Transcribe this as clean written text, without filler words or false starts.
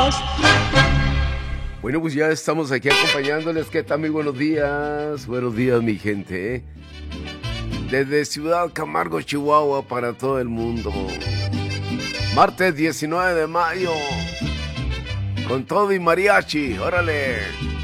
Bueno, pues ya estamos aquí acompañándoles. ¿Qué tal? Muy buenos días. Buenos días, mi gente, ¿eh? Desde Ciudad Camargo, Chihuahua, para todo el mundo. Martes 19 de mayo. Con todo y mariachi. ¡Órale!